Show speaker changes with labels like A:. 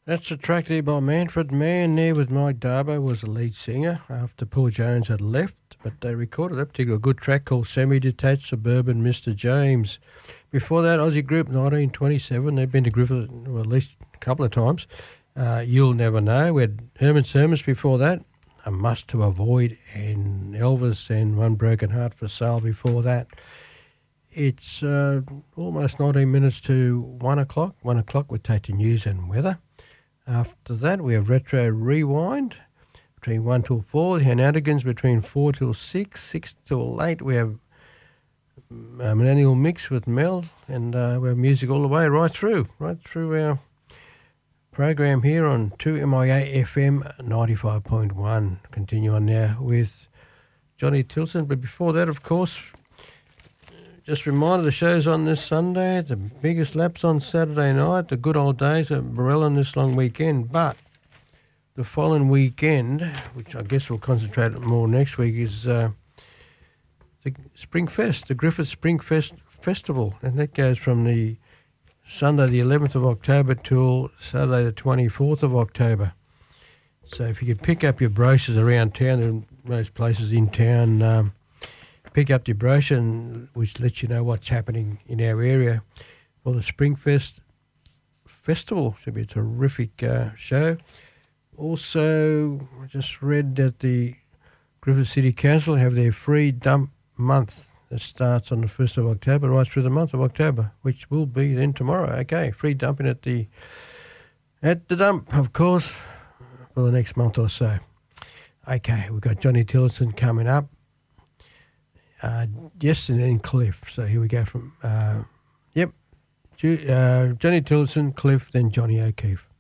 A: That's a track there by Manfred Mann there with Mike Darbo was the lead singer after Paul Jones had left, but they recorded that particular good track called Semi-Detached Suburban Mr. James. Before that, Aussie group 1927, they've been to Griffith well, at least a couple of times. You'll Never Know. We had Herman Sermons before that, A Must to Avoid, and Elvis and One Broken Heart for Sale before that. It's almost 19 minutes to 1 o'clock. 1 o'clock we take the news and weather. After that, we have Retro Rewind between 1 till 4. The Hananigans between 4 till 6. 6 till 8, we have Millennial Mix with Mel. And we have music all the way right through our program here on 2MIA FM 95.1. Continue on now with Johnny Tilson. But before that, of course, just a reminder, the show's on this Sunday, the biggest laps on Saturday night, the good old days at Barella this long weekend. But the following weekend, which I guess we'll concentrate on more next week, is the Spring Fest, the Griffith Spring Fest Festival. And that goes from the Sunday the 11th of October till Saturday the 24th of October. So if you could pick up your brochures around town, and most places in town, pick up your brochure which lets you know what's happening in our area. Well, the Springfest Festival should be a terrific show. Also, I just read that the Griffith City Council have their free dump month that starts on the 1st of October right through the month of October, which will be then tomorrow. Okay, free dumping at the dump, of course, for the next month or so. Okay, we've got Johnny Tillotson coming up. Yes, and then Cliff. So here we go from, Johnny Tillotson, Cliff, then Johnny O'Keefe.